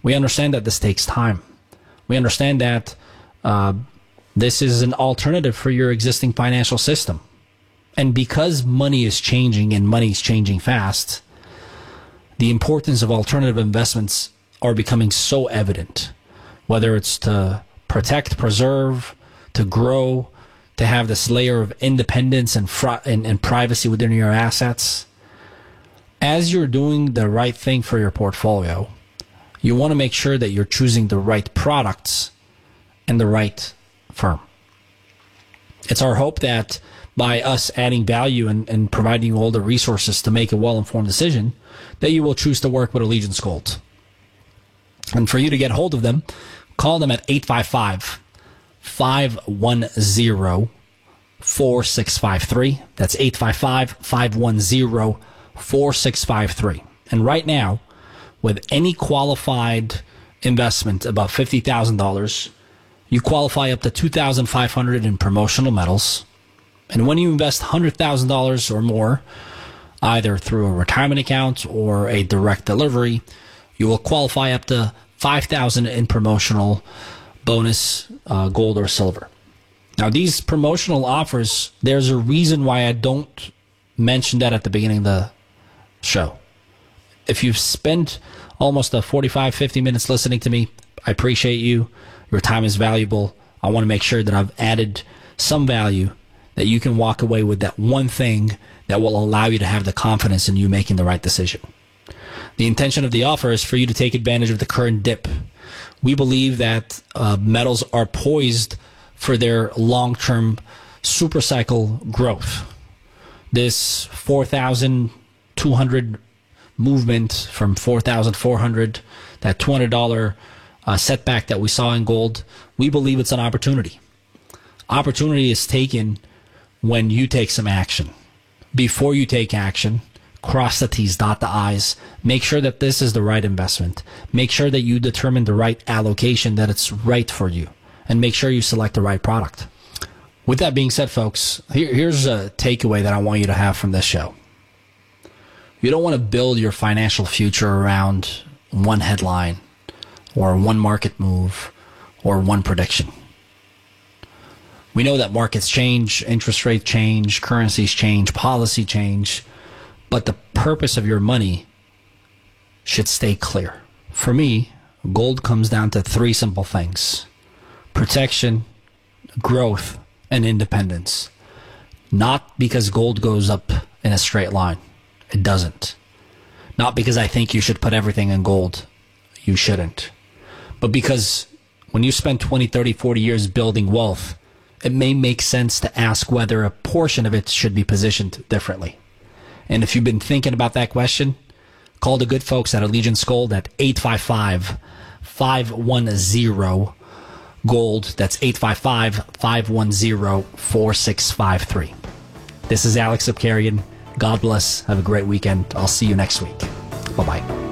We understand that this takes time. We understand that this is an alternative for your existing financial system. And because money is changing and money is changing fast, the importance of alternative investments are becoming so evident, whether it's to protect, preserve, to grow, to have this layer of independence and privacy within your assets. As you're doing the right thing for your portfolio, you want to make sure that you're choosing the right products and the right firm. It's our hope that by us adding value and providing you all the resources to make a well-informed decision, that you will choose to work with Allegiance Gold. And for you to get hold of them, call them at 855-510-4653. That's 855-510-4653. And right now, with any qualified investment above $50,000, you qualify up to $2,500 in promotional metals. And when you invest $100,000 or more, either through a retirement account or a direct delivery, you will qualify up to $5,000 in promotional bonus, gold or silver. Now, these promotional offers, there's a reason why I don't mention that at the beginning of the show. If you've spent almost 45, 50 minutes listening to me, I appreciate you. Your time is valuable. I want to make sure that I've added some value, that you can walk away with that one thing that will allow you to have the confidence in you making the right decision. The intention of the offer is for you to take advantage of the current dip. We believe that metals are poised for their long-term supercycle growth. This 4,200 movement from 4,400, that $200 setback that we saw in gold, we believe it's an opportunity. Opportunity is taken when you take some action. Before you take action, cross the T's, dot the I's, make sure that this is the right investment. Make sure that you determine the right allocation, that it's right for you, and make sure you select the right product. With that being said, folks, here's a takeaway that I want you to have from this show. You don't want to build your financial future around one headline or one market move or one prediction. We know that markets change, interest rates change, currencies change, policy change, but the purpose of your money should stay clear. For me, gold comes down to three simple things: protection, growth, and independence. Not because gold goes up in a straight line. It doesn't. Not because I think you should put everything in gold. You shouldn't. But because when you spend 20, 30, 40 years building wealth, it may make sense to ask whether a portion of it should be positioned differently. And if you've been thinking about that question, call the good folks at Allegiance Gold at 855-510-GOLD. That's 855-510-4653. This is Alex Abkarian. God bless. Have a great weekend. I'll see you next week. Bye-bye.